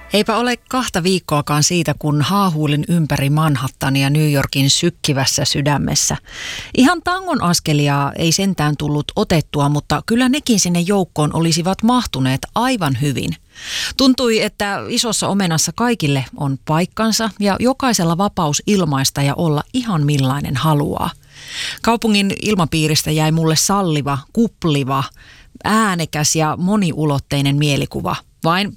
Eipä ole 2 viikkoakaan siitä, kun haahuilin ympäri Manhattania New Yorkin sykkivässä sydämessä. Ihan tangon askelia ei sentään tullut otettua, mutta kyllä nekin sinne joukkoon olisivat mahtuneet aivan hyvin. Tuntui, että isossa omenassa kaikille on paikkansa ja jokaisella vapaus ilmaista ja olla ihan millainen haluaa. Kaupungin ilmapiiristä jäi mulle salliva, kupliva, äänekäs ja moniulotteinen mielikuva. Vain